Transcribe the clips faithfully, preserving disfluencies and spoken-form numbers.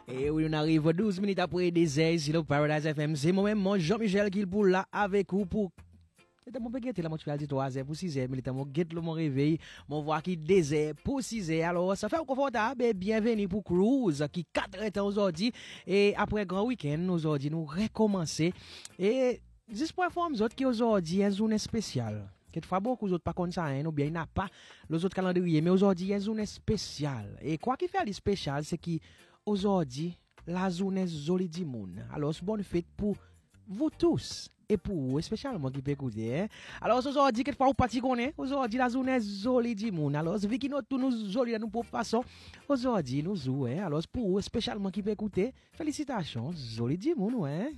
Et oui, on arrive douze minutes après des heures ici, le Paradise F M. C'est moi-même, mon Jean-Michel, qui est pour là avec vous pour. C'était mon péguette, là, moi, tu vas dire trois heures pour six heures, mais mon guette, mon réveil, mon voix qui désert pour six heures. Alors, ça fait confortable et bienvenue pour Cruise, qui quatre heures aujourd'hui. Et après grand week-end, aujourd'hui, nous recommencer. Et, juste pour informer les autres qui aujourd'hui, est une journée spéciale. Quelquefois, beaucoup d'autres pas comme ça, hein, ou bien il n'a pas les autres calendriers, mais aujourd'hui, il y a une journée spéciale. Et quoi qui fait le spécial, c'est qu'aujourd'hui, la journée Zoli di Moun. Alors, c'est bonne fête pour vous tous. Et pour vous, spécialement qui peut écouter. Hein? Alors, aujourd'hui, quelquefois, vous parti qu'on est. Aujourd'hui, la journée Zoli di Moun. Alors, vu qu'il nous tous nous Zoli nous pour façon, aujourd'hui, nous jouons. Hein? Alors, pour vous, spécialement qui peut écouter, félicitations, Zoli di Moun, ouais.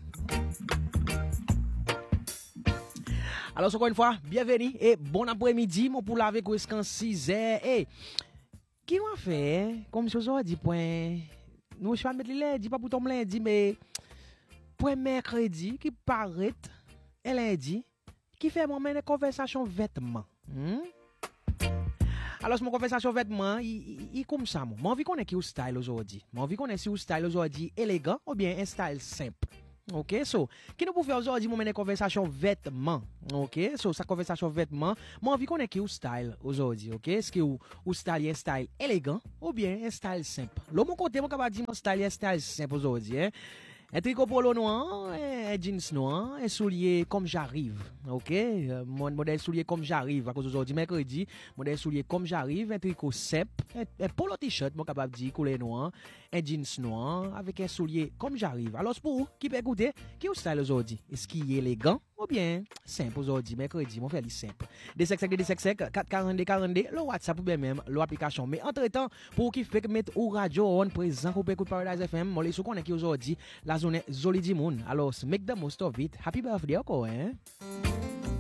Alors, encore une fois, bienvenue et bon après-midi, mon pour avec vous jusqu'en six heures. Et, qui m'a fait, comme si aujourd'hui, point, nous, je vais mettre le lundi, pas pour tomber lundi, mais, point mercredi, qui paraît, et lundi, qui fait mon une conversation vêtements. Hmm? Alors, mon conversation vêtements, il est comme ça, moi. J'ai envie qu'on ait qui au style aujourd'hui. J'ai envie qu'on ait si au style aujourd'hui élégant ou bien un style simple. Ok, so, qui nous peut faire aujourd'hui, mon une conversation vêtements. Ok, so, sa conversation vêtements, moi, envie qu'on ait qui au style aujourd'hui. Ok, est-ce que ou, ou style un style élégant ou bien un style simple? Là, mon côté, mon capable dire mon style un style simple aujourd'hui, hein. Un tricot polo noir, un jeans noir, un soulier comme j'arrive. Ok, mon modèle soulier comme j'arrive. À cause d'aujourd'hui, mercredi, modèle soulier comme j'arrive, un tricot simple, un, un polo t-shirt, mon capable dire couleur noir, un jeans noir, avec un soulier comme j'arrive. Alors, c'est pour vous qui peut écouter, qui est au style aujourd'hui? Est-ce qu'il est élégant ou bien simple aujourd'hui, mercredi, mon fait simple. Des sec des sec quatre quarante-deux quarante-deux, le WhatsApp ou bien même l'application. Mais entre-temps, pour qui fait mettre au radio on présent pour écouter Paradise F M, moi les sous qu'on est qui aujourd'hui, la zone Zoli di Moun. Alors, make the most of it. Happy birthday encore, hein?